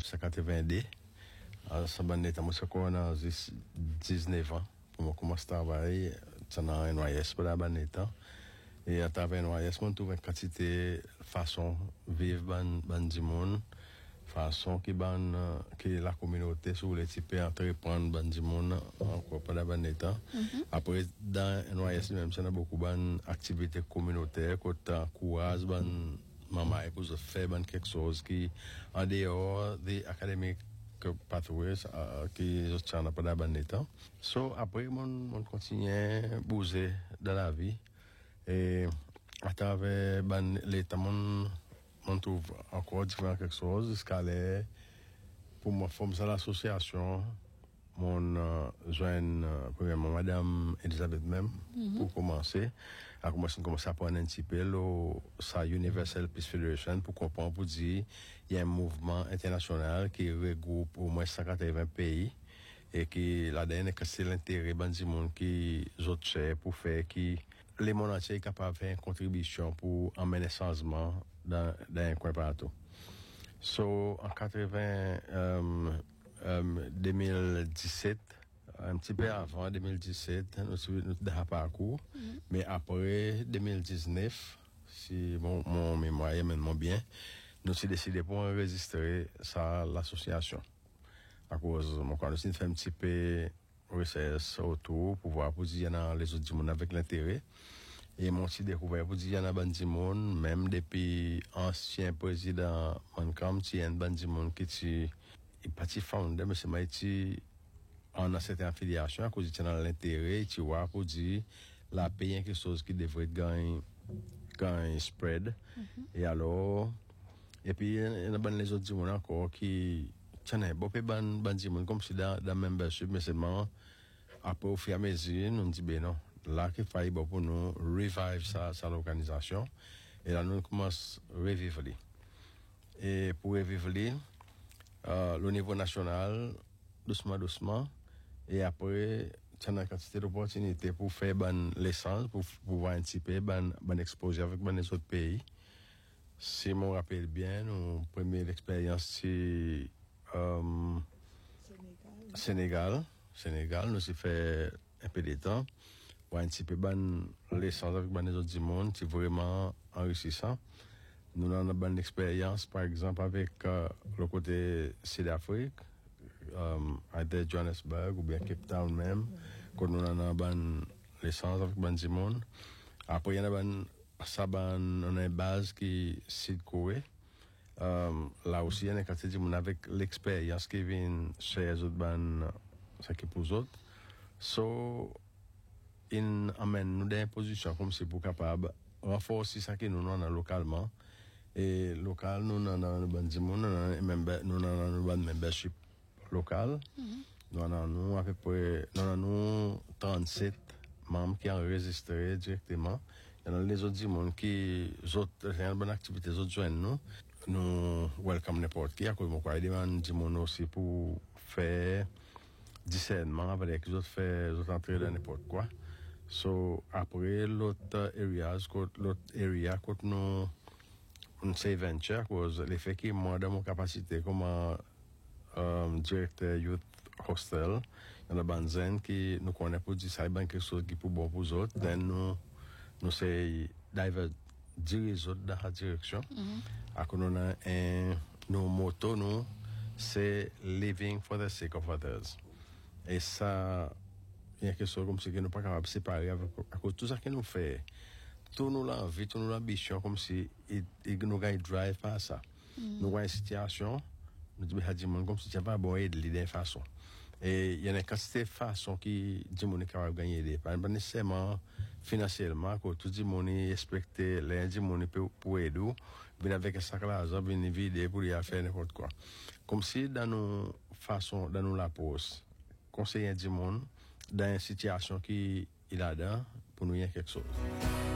1982. Ça m'a été à 19 ans pour commencer à travailler dans NYS pour la bonne temps. Et à travers NYS, on trouve une quantité de façon de vivre dans le monde, façon qui la communauté sur les types entreprendre dans le monde encore pour la bonne temps. Après, dans NYS, même si on a beaucoup d'activités communautaires, côté courage, maman et pour faire quelque chose qui en dehors des académiques pathways qui sont pas dans bon état. So après mon continue bouger dans la vie et à travers l'état mon trouve encore différent quelque chose jusqu'à aller pour moi former ça l'association mon joindre premièrement madame Elisabeth même pour commencer à commencer à prendre un petit peu sa Universal Peace Federation pour comprendre pour dire il y a un mouvement international qui regroupe au moins 180 pays et qui la dernière que c'est l'intérêt du monde qui autres cher pour faire qui les monde entier est capable de faire une contribution pour emmener changement dans un coin partout. So en 2017, un petit peu avant 2017, nous avons un parcours, mais après 2019, si mon mémoire est maintenant bien, nous avons décidé pour enregistrer ça l'association. À cause, nous avons fait un petit peu recherche autour pour voir pour dire les autres monde avec l'intérêt. Et mon aussi découvert pour dire il y en a des monde même depuis ancien président Mankam, il y a des monde qui il parti founder mais c'est maïti en a cette affiliation à cause de l'intérêt tu vois pour dire la payer quelque chose qui devrait gagner spread et alors et puis il y a les autres monde encore qui tiens bon monde comme si dans membership mais seulement après au fur et à mesure nous dit ben non là qu'il faille pour nous revive sa l'organisation et là nous commence revivre et pour revivre au niveau national doucement et après tu as une quantité d'opportunités pour faire bonne licence pour pouvoir anticiper bonne exposure avec les autres pays. Si je me rappelle bien notre première expérience c'est Sénégal nous avons fait un peu de temps pour anticiper bonne licence avec les autres du monde, c'est vraiment enrichissant. Nous avons une bonne expérience, par exemple, avec le côté Sud-Afrique, à Johannesburg ou bien Cape Town même, quand nous avons une bonne licence avec les du monde. Après, il y a une base qui est Sud-Corée. Là aussi, il y a une quantité de monde avec l'expérience qui vient chez les autres, ce qui est pour eux autres. So, il amène nous des positions comme c'est pour capable renforcer ça que nous avons localement. Et local, nous avons un membership local. Nous avons à peu près 37 membres qui ont enregistré directement. Il y a les autres monde qui ont une bonne activité, les autres joignent nous welcome n'importe qui. À cause de moi, il demande du monde aussi pour faire discernement avec les autres, faire entrer dans n'importe quoi. So, après, l'autre area, quand nous c'est venture cause l'effet qui moi dans mon capacité comme directeur youth hostel il y a des banzen qui nous connaît pour dire ça quelque chose qui pour bon pour autres then nous c'est diriger dans la direction à qu'on a nos motto nous c'est living for the sake of others et ça il y a quelque chose comme si que nous pas capable séparer avec à cause tout ça que nous fait tout nous l'envie, tout nous l'ambition, comme si nous gagnons drive par ça. Nous avons une situation, nous disons, comme si tu n'as pas bon aide de façon. Et il y a une quantité de façons qui dit mon capable gagner pas nécessairement financièrement, que tout le monde expecte les dit mon pour aider, venir avec un sac d'argent, venir vider pour y faire n'importe quoi. Comme si dans nos façons, dans nos la pose, conseiller du monde dans une situation qui il a dans pour nous y a quelque chose.